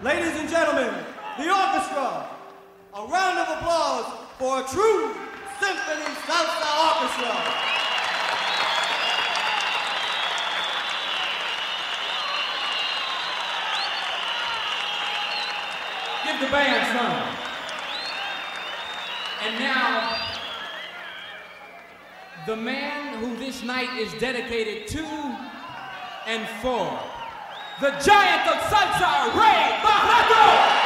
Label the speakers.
Speaker 1: Ladies and gentlemen, the orchestra, a round of applause for a true symphony salsa orchestra.
Speaker 2: Give the band some. And now, the man who this night is dedicated to and for, the giant of salsa, Ray Barretto!